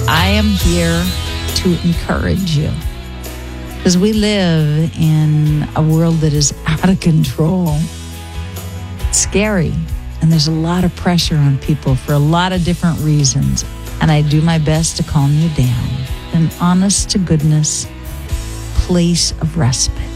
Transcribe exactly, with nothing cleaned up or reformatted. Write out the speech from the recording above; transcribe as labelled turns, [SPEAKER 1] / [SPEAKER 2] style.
[SPEAKER 1] I am here to encourage you. Because we live in a world that is out of control. It's scary. And there's a lot of pressure on people for a lot of different reasons. And I do my best to calm you down. An honest to goodness place of respite.